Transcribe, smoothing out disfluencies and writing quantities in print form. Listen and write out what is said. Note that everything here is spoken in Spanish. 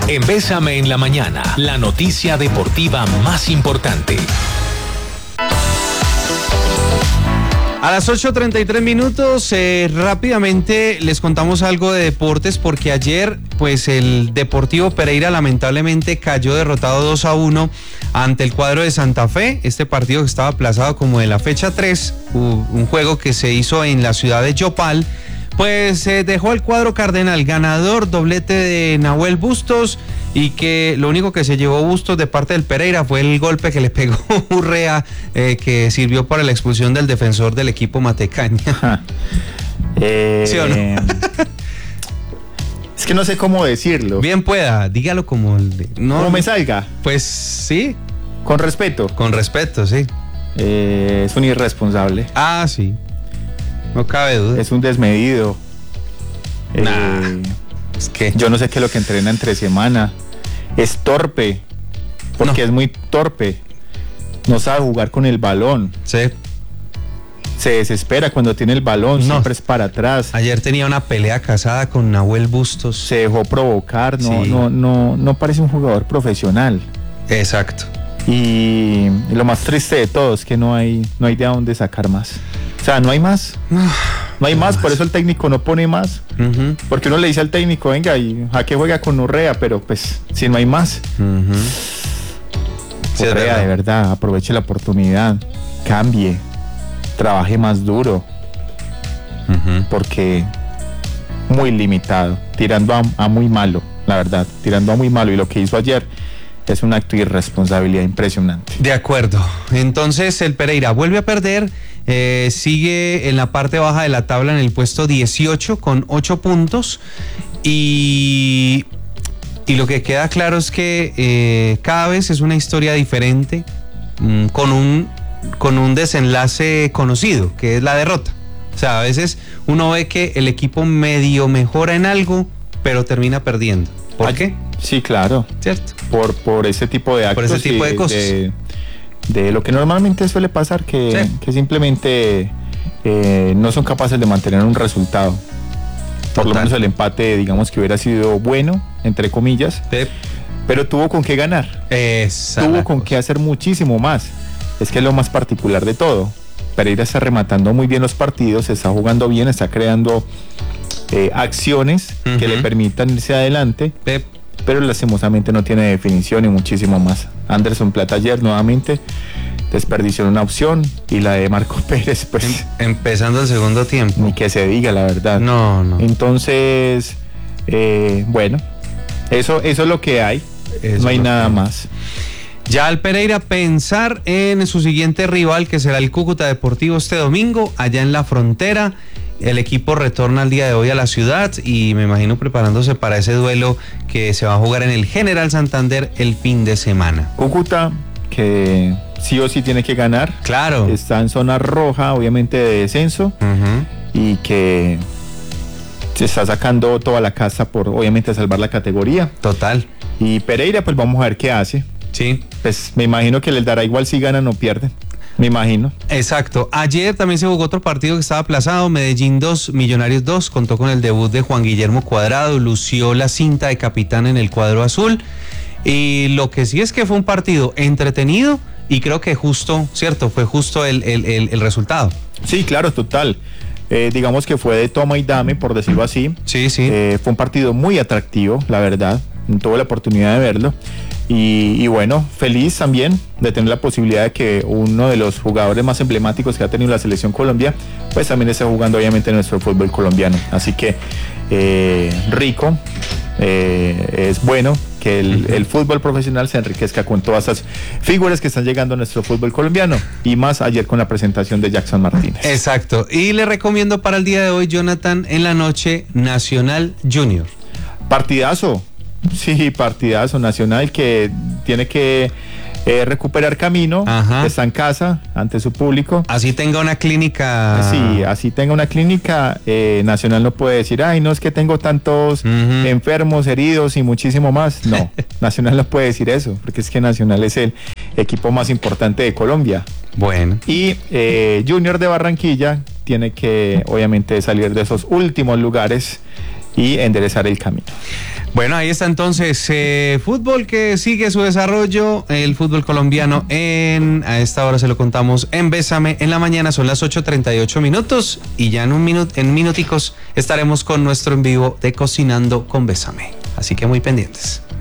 En Bésame en la Mañana, la noticia deportiva más importante. A las 8:33 minutos, rápidamente les contamos algo de deportes porque ayer pues el Deportivo Pereira lamentablemente cayó derrotado 2-1 ante el cuadro de Santa Fe. Este partido que estaba aplazado como de la fecha 3, un juego que se hizo en la ciudad de Yopal, pues dejó el cuadro cardenal ganador, doblete de Nahuel Bustos, y que lo único que se llevó Bustos de parte del Pereira fue el golpe que le pegó Urrea, que sirvió para la expulsión del defensor del equipo Matecaña. ¿Sí o no? Es que no sé cómo decirlo. Bien pueda, dígalo como... ¿Cómo me salga? Pues sí. Con respeto. Con respeto, sí. Es un irresponsable. Ah, sí. No cabe duda. Es un desmedido. Es que yo no sé qué es lo que entrena entre semana. Es torpe. Porque es muy torpe. No sabe jugar con el balón. Sí. Se desespera cuando tiene el balón. Siempre es para atrás. Ayer tenía una pelea casada con Nahuel Bustos. Se dejó provocar. Sí. No parece un jugador profesional. Exacto. Y lo más triste de todo es que no hay de dónde sacar más. O sea, no hay más. No hay más, por eso el técnico no pone más. Porque uno le dice al técnico, venga, ¿y a qué juega con Urrea? Pero pues, si no hay más. Sí, Urrea, de verdad, aproveche la oportunidad. Cambie. Trabaje más duro. Porque muy limitado. Tirando a muy malo, la verdad. Tirando a muy malo. Y lo que hizo ayer es un acto de irresponsabilidad impresionante. De acuerdo. Entonces el Pereira vuelve a perder. Sigue en la parte baja de la tabla en el puesto 18 con 8 puntos y lo que queda claro es que cada vez es una historia diferente, con un desenlace conocido, que es la derrota. O sea, a veces uno ve que el equipo medio mejora en algo, pero termina perdiendo. ¿Por qué? Sí, claro. ¿Cierto? Por ese tipo de actos. Por ese tipo de cosas. De lo que normalmente suele pasar, que simplemente no son capaces de mantener un resultado. Por lo menos el empate, digamos que hubiera sido bueno, entre comillas, pero tuvo con qué ganar. Tuvo con qué hacer muchísimo más. Es que es lo más particular de todo. Pereira está rematando muy bien los partidos, está jugando bien, está creando acciones que le permitan irse adelante. Pero lastimosamente no tiene definición y muchísimo más. Anderson Plata ayer nuevamente desperdició una opción y la de Marco Pérez, pues empezando el segundo tiempo, ni que se diga, la verdad. No. Entonces, bueno, eso es lo que hay. No hay nada más. Ya al Pereira pensar en su siguiente rival, que será el Cúcuta Deportivo este domingo, allá en la frontera. El equipo retorna el día de hoy a la ciudad y me imagino preparándose para ese duelo que se va a jugar en el General Santander el fin de semana. Cúcuta, que sí o sí tiene que ganar. Claro. Está en zona roja, obviamente de descenso, y que se está sacando toda la casa por, obviamente, salvar la categoría. Total. Y Pereira, pues vamos a ver qué hace. Sí. Pues me imagino que les dará igual si ganan o pierden. Me imagino. Exacto. Ayer también se jugó otro partido que estaba aplazado. Medellín 2, Millonarios 2. Contó con el debut de Juan Guillermo Cuadrado. Lució la cinta de capitán en el cuadro azul. Y lo que sí es que fue un partido entretenido y creo que justo, ¿cierto? Fue justo el resultado. Sí, claro, total. Digamos que fue de toma y dame, por decirlo así. Sí, sí. Fue un partido muy atractivo, la verdad. Tuve la oportunidad de verlo. Y bueno, feliz también de tener la posibilidad de que uno de los jugadores más emblemáticos que ha tenido la selección Colombia, pues también está jugando obviamente en nuestro fútbol colombiano. Así que rico, es bueno que el fútbol profesional se enriquezca con todas esas figuras que están llegando a nuestro fútbol colombiano, y más ayer con la presentación de Jackson Martínez. Exacto, y le recomiendo para el día de hoy, Jonathan, en la noche, Nacional Junior. Partidazo. Sí, partidazo. Nacional que tiene que recuperar camino. Está en casa ante su público. Así tenga una clínica. Sí, así tenga una clínica. Nacional no puede decir, ay, no, es que tengo tantos enfermos, heridos y muchísimo más. No, Nacional no puede decir eso, porque es que Nacional es el equipo más importante de Colombia. Bueno. Y Junior de Barranquilla tiene que obviamente salir de esos últimos lugares y enderezar el camino. Bueno, ahí está entonces fútbol que sigue su desarrollo, el fútbol colombiano a esta hora se lo contamos en Bésame en la mañana, son las 8:38 minutos y ya en minuticos estaremos con nuestro en vivo de Cocinando con Bésame, así que muy pendientes.